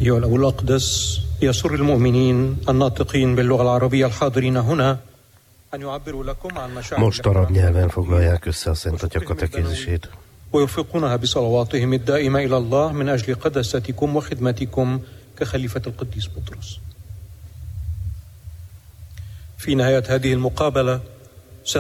أيها الأب الأقدس، يسر المؤمنين الناطقين باللغة العربية الحاضرين هنا أن يعبروا لكم عن مشاعر Most arab nyelven foglalják össze a Szent Atya katekézisét. ويرفقونها بصلواتهم الدائمة إلى الله من أجل قداستكم وخدمتكم كخليفة القديس بطرس. في نهاية هذه المقابلة